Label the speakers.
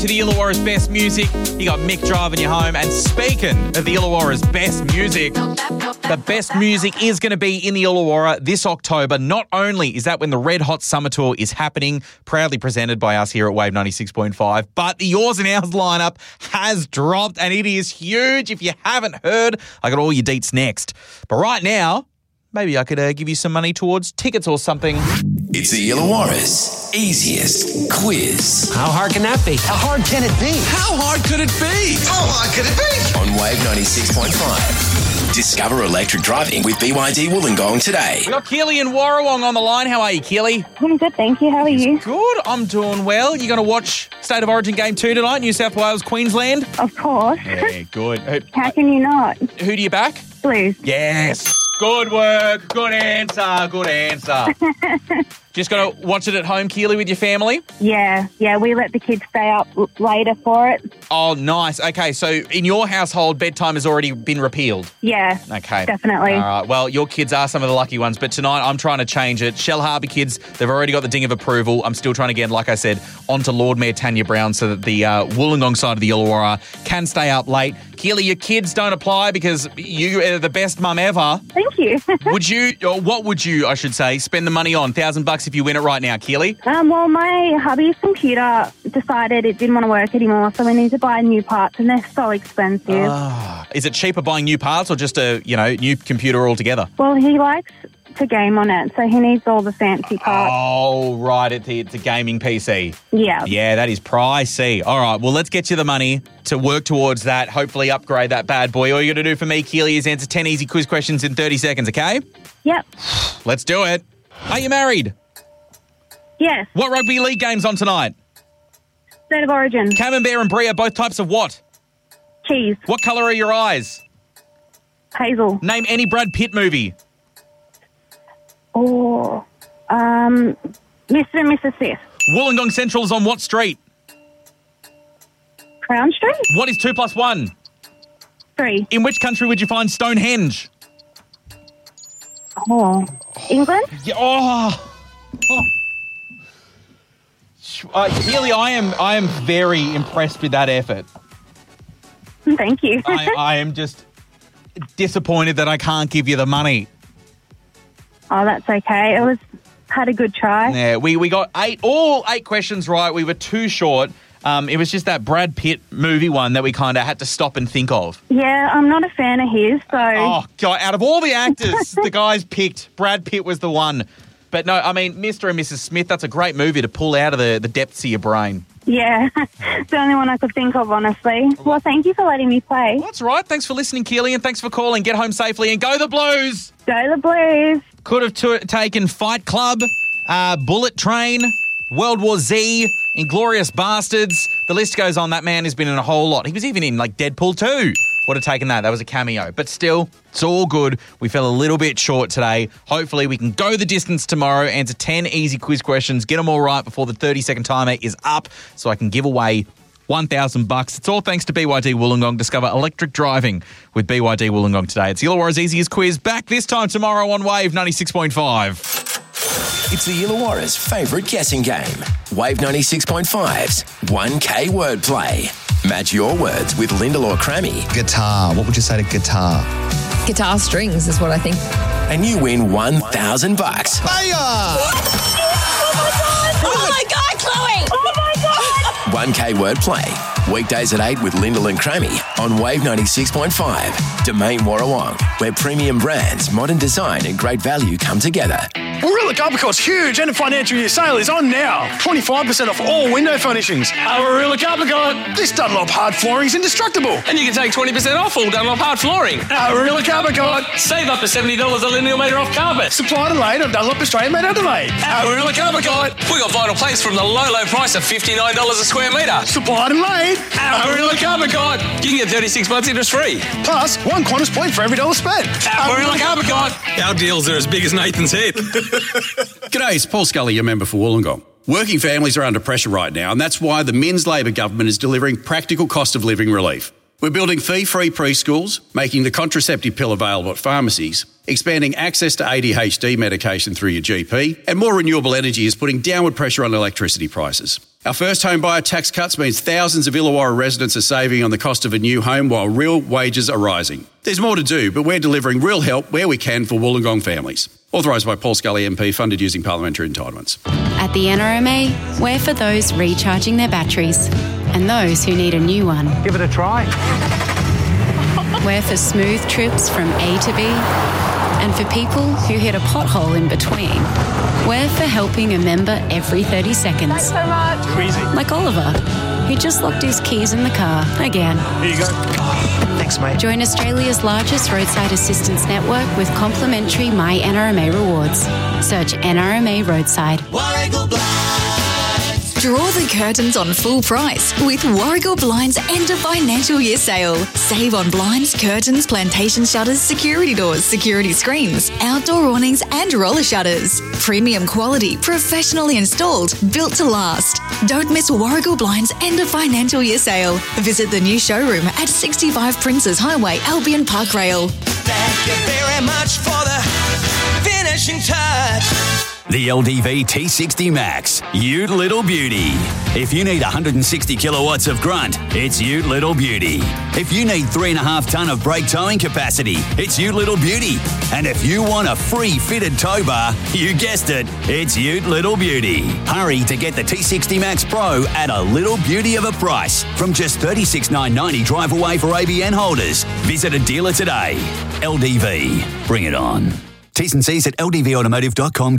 Speaker 1: To the Illawarra's best music, you got Mick driving you home. And speaking of the Illawarra's best music, the best music is going to be in the Illawarra this October. Not only is that when the Red Hot Summer Tour is happening, proudly presented by us here at Wave 96.5, but the Yours and Ours lineup has dropped and it is huge. If you haven't heard, I got all your deets next. But right now, maybe I could give you some money towards tickets or something.
Speaker 2: It's the Illawarra's easiest quiz.
Speaker 3: How hard can that be?
Speaker 4: How hard can it be?
Speaker 2: How hard could it be?
Speaker 4: How hard could it be?
Speaker 2: On Wave 96.5. Discover electric driving with BYD Wollongong today.
Speaker 1: We got Keely and Warrawong on the line. How are you, Keely?
Speaker 5: I'm good, thank you. How are you?
Speaker 1: Good. I'm doing well. You going to watch State of Origin Game 2 tonight, New South Wales, Queensland?
Speaker 5: Of course.
Speaker 1: Yeah, good.
Speaker 5: How can you not?
Speaker 1: Who do you back?
Speaker 5: Blues.
Speaker 1: Yes. Good work. Good answer. Good answer. Just going to watch it at home, Keely, with your family?
Speaker 5: Yeah, we let the kids stay up later for it.
Speaker 1: Oh, nice. Okay, so in your household, bedtime has already been repealed?
Speaker 5: Yeah,
Speaker 1: okay,
Speaker 5: definitely.
Speaker 1: All right, well, your kids are some of the lucky ones, but tonight I'm trying to change it. Shell Harbour kids, they've already got the ding of approval. I'm still trying to get, like I said, onto Lord Mayor Tanya Brown so that the Wollongong side of the Illawarra can stay up late. Keely, your kids don't apply because you are the best mum ever.
Speaker 5: Thank you.
Speaker 1: What would you, I should say, spend the money on? $1,000 if you win it right now, Keely?
Speaker 5: Well, my hubby's computer decided it didn't want to work anymore, so we need to buy new parts, and they're so expensive.
Speaker 1: Is it cheaper buying new parts or just a, new computer altogether?
Speaker 5: Well, he likes to game on it, so he needs all the fancy parts.
Speaker 1: Oh, right, it's a gaming PC.
Speaker 5: Yeah.
Speaker 1: Yeah, that is pricey. All right, well, let's get you the money to work towards that, hopefully upgrade that bad boy. All you got to do for me, Keely, is answer 10 easy quiz questions in 30 seconds, okay?
Speaker 5: Yep.
Speaker 1: Let's do it. Are you married?
Speaker 5: Yes.
Speaker 1: What rugby league game's on tonight?
Speaker 5: State of Origin.
Speaker 1: Camembert and Brie are both types of what?
Speaker 5: Cheese.
Speaker 1: What colour are your eyes?
Speaker 5: Hazel.
Speaker 1: Name any Brad Pitt movie.
Speaker 5: Oh, Mr. and Mrs. Smith.
Speaker 1: Wollongong Central is on what street?
Speaker 5: Crown Street?
Speaker 1: What is 2 + 1?
Speaker 5: 3.
Speaker 1: In which country would you find Stonehenge?
Speaker 5: Oh, England?
Speaker 1: Yeah, Keely, I am very impressed with that effort.
Speaker 5: Thank you.
Speaker 1: I am just disappointed that I can't give you the money.
Speaker 5: Oh, that's okay. Had a good try.
Speaker 1: Yeah, we got all eight questions right. We were too short. It was just that Brad Pitt movie one that we kind of had to stop and think of.
Speaker 5: Yeah, I'm not a fan of his, so...
Speaker 1: Oh, God, out of all the actors the guys picked, Brad Pitt was the one. But no, I mean, Mr. and Mrs. Smith, that's a great movie to pull out of the depths of your brain.
Speaker 5: Yeah, it's the only one I could think of, honestly. Well, thank you for letting me play.
Speaker 1: Well, that's right. Thanks for listening, Keely, and thanks for calling. Get home safely and go the Blues!
Speaker 5: Go the Blues!
Speaker 1: Could have taken Fight Club, Bullet Train, World War Z, Inglourious Bastards. The list goes on. That man has been in a whole lot. He was even in, Deadpool 2. Would have taken that. That was a cameo. But still, it's all good. We fell a little bit short today. Hopefully, we can go the distance tomorrow, answer 10 easy quiz questions, get them all right before the 30-second timer is up so I can give away $1,000. It's all thanks to BYD Wollongong. Discover electric driving with BYD Wollongong today. It's Illawarra's easiest quiz. Back this time tomorrow on Wave 96.5.
Speaker 2: It's the Illawarra's favourite guessing game. Wave 96.5's 1K Wordplay. Match your words with Lyndall or Crammy.
Speaker 4: Guitar. What would you say to guitar?
Speaker 6: Guitar strings is what I think.
Speaker 2: And you win $1,000.
Speaker 4: Fire!
Speaker 6: Oh my God, Chloe! Oh my God!
Speaker 2: 1K Wordplay. Weekdays at 8 with Lyndall and Crammy on Wave 96.5. Domain Warrawong, where premium brands, modern design and great value come together.
Speaker 7: Warilla Carpet's huge end of financial year sale is on now. 25% off all window furnishings. Our Warilla Carpet. This Dunlop hard flooring is indestructible.
Speaker 8: And you can take 20% off all Dunlop hard flooring.
Speaker 7: Our Warilla Carpet.
Speaker 8: Save up to $70 a linear metre off carpet.
Speaker 7: Supplied and laid on Dunlop Australia made Adelaide.
Speaker 8: Our Warilla Carpet. We got vinyl plates from the low price of $59 a square metre.
Speaker 7: Supplied and laid.
Speaker 8: Our Warilla Carpet. You can get 36 months interest free.
Speaker 7: Plus, $1 Qantas point for every dollar spent.
Speaker 8: Our Warilla Carpet. Our deals are as big as Nathan's head.
Speaker 9: G'day, it's Paul Scully, your member for Wollongong. Working families are under pressure right now, and that's why the Men's Labor government is delivering practical cost of living relief. We're building fee-free preschools, making the contraceptive pill available at pharmacies, expanding access to ADHD medication through your GP, and more renewable energy is putting downward pressure on electricity prices. Our first home buyer tax cuts means thousands of Illawarra residents are saving on the cost of a new home while real wages are rising. There's more to do, but we're delivering real help where we can for Wollongong families. Authorised by Paul Scully MP, funded using parliamentary entitlements.
Speaker 3: At the NRMA, we're for those recharging their batteries and those who need a new one.
Speaker 7: Give it a try.
Speaker 3: We're for smooth trips from A to B and for people who hit a pothole in between. We're for helping a member every 30 seconds.
Speaker 5: Thanks so much.
Speaker 7: Too easy.
Speaker 3: Like Oliver, who just locked his keys in the car again.
Speaker 7: Here you go.
Speaker 4: Thanks, mate.
Speaker 3: Join Australia's largest roadside assistance network with complimentary My NRMA rewards. Search NRMA Roadside.
Speaker 10: Draw the curtains on full price with Warragul Blinds End of Financial Year Sale. Save on blinds, curtains, plantation shutters, security doors, security screens, outdoor awnings and roller shutters. Premium quality, professionally installed, built to last. Don't miss Warragul Blinds End of Financial Year Sale. Visit the new showroom at 65 Princes Highway, Albion Park Rail.
Speaker 11: Thank you very much for the finishing touch.
Speaker 12: The LDV T60 Max, Ute Little Beauty. If you need 160 kilowatts of grunt, it's Ute Little Beauty. If you need 3.5 tonne of brake towing capacity, it's Ute Little Beauty. And if you want a free fitted tow bar, you guessed it, it's Ute Little Beauty. Hurry to get the T60 Max Pro at a little beauty of a price from just $36,990 drive away for ABN holders. Visit a dealer today. LDV, bring it on. T's and C's at ldvautomotive.com.au.